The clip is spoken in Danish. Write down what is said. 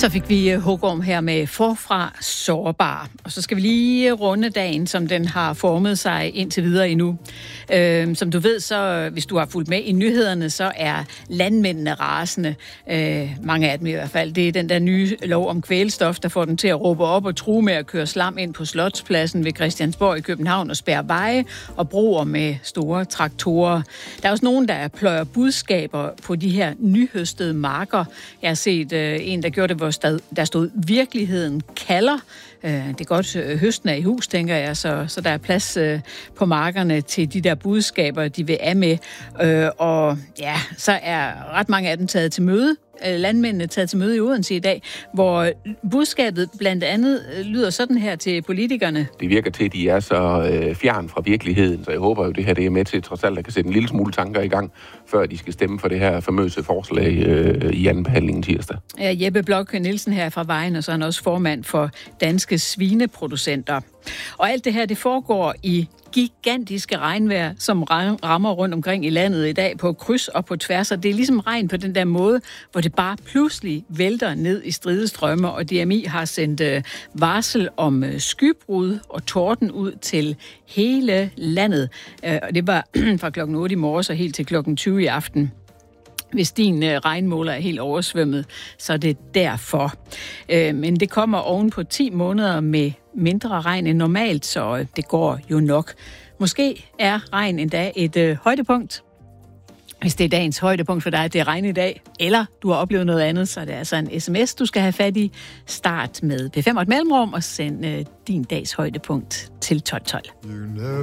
Så fik vi Hugorm her med Forfra Sårbar. Og så skal vi lige runde dagen, som den har formet sig indtil videre endnu. Som du ved, så hvis du har fulgt med i nyhederne, så er landmændene rasende. Mange af dem i hvert fald. Det er den der nye lov om kvælstof, der får dem til at råbe op og true med at køre slam ind på Slotspladsen ved Christiansborg i København og spærre veje og broer med store traktorer. Der er også nogen, der pløjer budskaber på de her nyhøstede marker. Jeg har set en, der gjorde det, hvor der stod, virkeligheden kalder. Det er godt, høsten er i hus, tænker jeg, så der er plads på markerne til de der budskaber, de vil af med. Og ja, så er ret mange af dem taget til møde. Landmændene taget til møde i Odense i dag, hvor budskabet blandt andet lyder sådan her til politikerne. Det virker til, at de er så fjern fra virkeligheden, så jeg håber jo, det her det er med til trods alt, at kan sætte en lille smule tanker i gang, før de skal stemme for det her famøse forslag i anden behandlingen tirsdag. Ja, Jeppe Blok Nielsen her fra Vejen, og så er han også formand for Danske Svineproducenter. Og alt det her, det foregår i gigantiske regnvejr, som rammer rundt omkring i landet i dag på kryds og på tværs. Og det er ligesom regn på den der måde, hvor det bare pludselig vælter ned i stridestrømme, og DMI har sendt varsel om skybrud og torden ud til hele landet. Og det var fra klokken 8 i morges og helt til klokken 20 i aften. Hvis din regnmåler er helt oversvømmet, så er det derfor. Men det kommer oven på 10 måneder med mindre regn end normalt, så det går jo nok. Måske er regn endda et højdepunkt. Hvis det er dagens højdepunkt for dig, at det er regn i dag, eller du har oplevet noget andet, så er det altså en sms, du skal have fat i. Start med P5 og et mellemrum og send din dags højdepunkt til 1212.